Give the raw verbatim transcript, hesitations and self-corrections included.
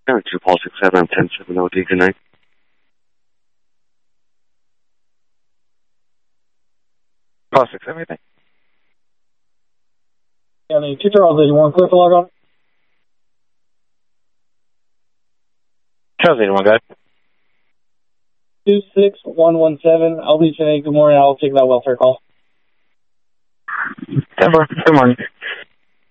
Yeah, two Paul six seven ten seven O D. Good night. Paul six seven. Anything? Yeah, the two Charles, you want clear for log on? Charles eighty-one, go ahead. two six one one seven. I'll be saying good morning. I'll take that welfare call. Denver, good morning.